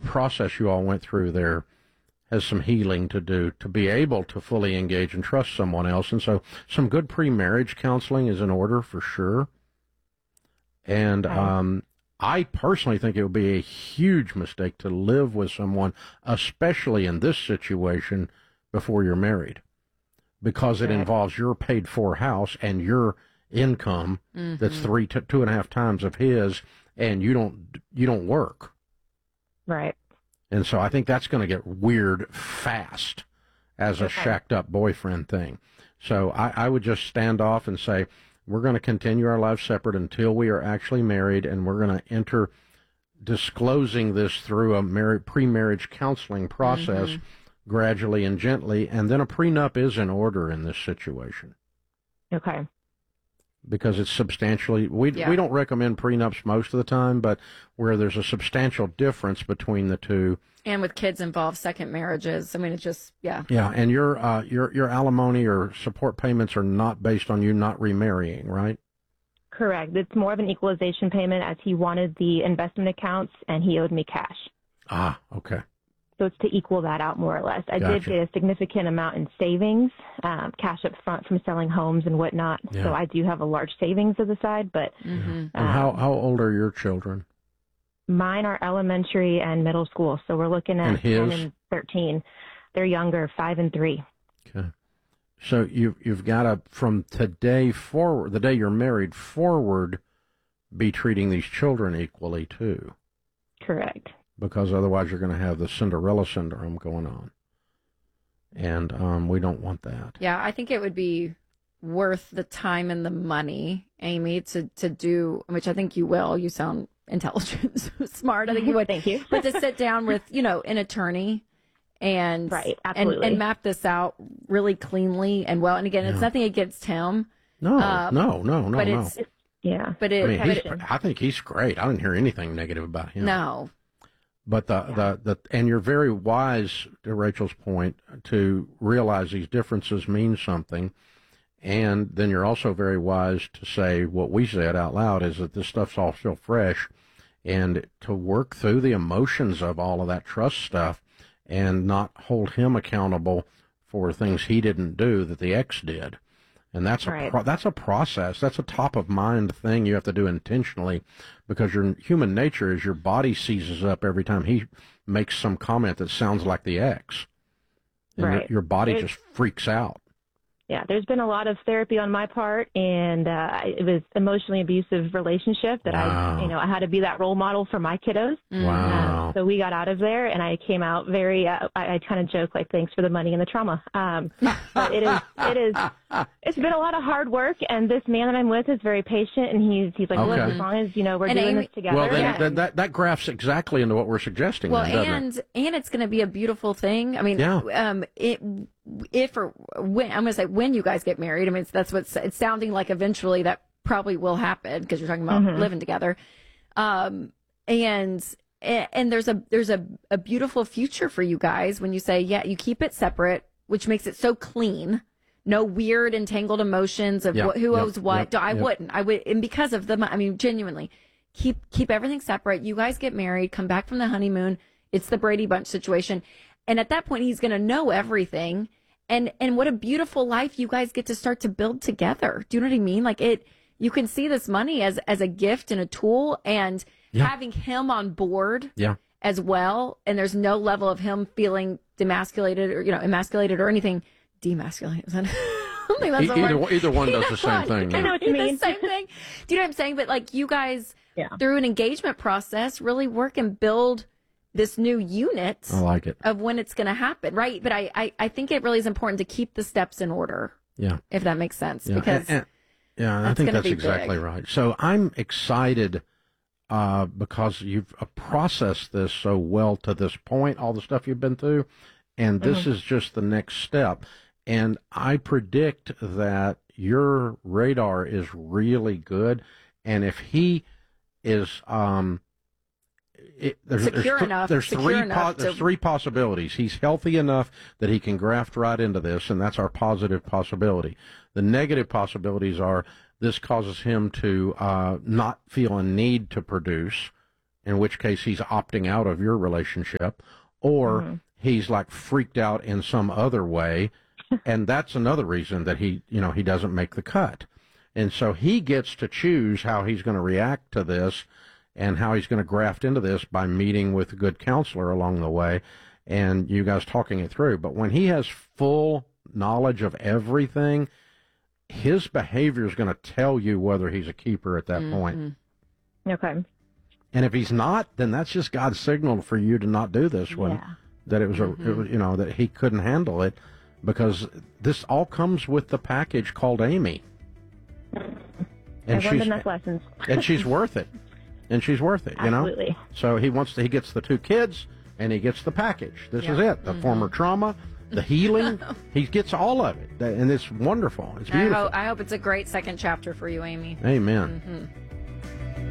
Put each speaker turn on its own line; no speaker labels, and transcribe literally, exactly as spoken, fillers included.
process you all went through there has some healing to do to be able to fully engage and trust someone else. And so some good pre-marriage counseling is in order for sure. And
Okay.
um, I personally think it would be a huge mistake to live with someone, especially in this situation, before you're married, because it
Right.
involves your paid-for house and your income
Mm-hmm.
that's three, t- two and a half times of his, and you don't you don't work.
Right.
And so I think that's going to get weird fast as a
Okay.
shacked up boyfriend thing. So I, I would just stand off and say, we're going to continue our lives separate until we are actually married, and we're going to enter disclosing this through a mar- pre-marriage counseling process
Mm-hmm.
gradually and gently, and then a prenup is in order in this situation.
Okay.
Because it's substantially, we
Yeah.
we don't recommend prenups most of the time, but where there's a substantial difference between the two.
And with kids involved, second marriages. I mean, it's just, yeah.
Yeah, and your uh, your your alimony or support payments are not based on you not remarrying, right?
Correct. It's more of an equalization payment as he wanted the investment accounts and he owed me cash.
Ah, okay.
So it's to equal that out more or less. I did
Gotcha.
get a significant amount in savings, um, cash up front from selling homes and whatnot.
Yeah.
So I do have a large savings to the side, but
Mm-hmm.
And how how old are your children?
mine are elementary and middle school. So we're looking
And
at
his?
ten and thirteen. They're younger, five and three.
Okay. So you you've got to, from today forward, the day you're married forward, be treating these children equally too,
Correct.
because otherwise you're going to have the Cinderella syndrome going on, and um, we don't want that.
Yeah, I think it would be worth the time and the money, Amy, to, to do, which I think you will. You sound intelligent, smart. I think you would.
Thank you.
But to sit down with, you know, an attorney and,
Right,
and,
absolutely.
and map this out really cleanly and well. And again, it's
Yeah.
nothing against him.
No,
Um,
no, no, no,
but
no.
it's,
Yeah.
but it,
I mean,
but
he's,
it-
I think he's great. I didn't hear anything negative about him.
no.
But the, the, the, and you're very wise, to Rachel's point, to realize these differences mean something. And then you're also very wise to say what we said out loud is that this stuff's all still fresh, and to work through the emotions of all of that trust stuff and not hold him accountable for things he didn't do that the ex did. And that's a
Right.
pro- that's a process. That's a top of mind thing you have to do intentionally, because your human nature is your body seizes up every time he makes some comment that sounds like the ex. And your-
Right.
your, body
There's-
just freaks out.
Yeah, there's been a lot of therapy on my part, and uh, it was emotionally abusive relationship that
Wow.
I, you know, I had to be that role model for my kiddos.
Wow.
Um, so we got out of there, and I came out very. Uh, I, I kind of joke like, "Thanks for the money and the trauma." Um, but it is, it is, it's been a lot of hard work, and this man that I'm with is very patient, and he's he's like, "Look,
Okay.
as long as you know we're
And
doing
Amy-
this together."
Well, then,
Yeah.
then that that graphs exactly into what we're suggesting.
Well,
then, doesn't
and
it?
and it's going to be a beautiful thing. I mean,
Yeah.
um, it if or when I'm going to say when you guys get married. I mean, it's, that's what's it's sounding like. Eventually, that probably will happen because you're talking about living together. Um, and and there's a there's a a beautiful future for you guys when you say, yeah, you keep it separate, which makes it so clean. No weird entangled emotions of
Yep,
what, who
yep,
owes what.
yep,
I
yep.
wouldn't. I would, and because of the, mo- I mean, genuinely, keep keep everything separate. You guys get married, come back from the honeymoon. It's the Brady Bunch situation, and at that point, he's going to know everything. And and what a beautiful life you guys get to start to build together. Do you know what I mean? Like it, you can see this money as as a gift and a tool, and
Yeah.
having him on board
Yeah.
as well. And there's no level of him feeling demasculated or you know emasculated or anything. Demasculated. Is that- I don't think that's
E-
a
either
word.
one- either one does the same
one.
thing,
I
yeah.
know what you
It's
mean.
the same thing. Do you know what I'm saying? But like you guys,
Yeah.
through an engagement process, really work and build this new unit
I like it.
of when it's going to happen, right? But I, I, I think it really is important to keep the steps in order,
Yeah.
if that makes sense,
Yeah,
because
and- and- yeah, I
that's
think
gonna
that's
be
exactly
big.
right. So I'm excited uh, because you've uh, processed this so well to this point, all the stuff you've been through, and this is just the next step. And I predict that your radar is really good, and if he is um, it, there's,
Secure
there's, th-
enough-
there's
secure
three
enough
there's
to-
three possibilities. He's healthy enough that he can graft right into this, and that's our positive possibility. The negative possibilities are this causes him to uh, not feel a need to produce, in which case he's opting out of your relationship, or mm-hmm. he's like freaked out in some other way, and that's another reason that he, you know, he doesn't make the cut. And so he gets to choose how he's going to react to this and how he's going to graft into this by meeting with a good counselor along the way and you guys talking it through. But when he has full knowledge of everything, his behavior is going to tell you whether he's a keeper at that mm-hmm. point.
Okay.
And if he's not, then that's just God's signal for you to not do this one.
Yeah.
That it was,
mm-hmm.
a, it was, you know, that he couldn't handle it, because this all comes with the package called Amy.
And I've learned enough lessons.
And she's worth it. And she's worth it, you know?
Absolutely.
So he wants to, he gets the two kids, and he gets the package. This
yeah.
is it. The
mm-hmm.
former trauma, the healing. He gets all of it. And it's wonderful. It's beautiful.
I hope, I hope it's a great second chapter for you, Amy.
Amen.
Mm-hmm.